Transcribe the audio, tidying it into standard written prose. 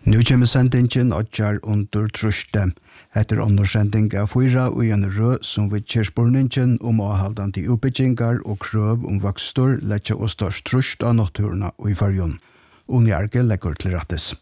Nu kommer sendingen åtjar under truste. Etter undersending av 4 og en rød som vi kjærspurningen avhaldande utbyggingar og krøv vakstor letja og størst trust av naturna og i fargen. Unge Arge legger til rettes.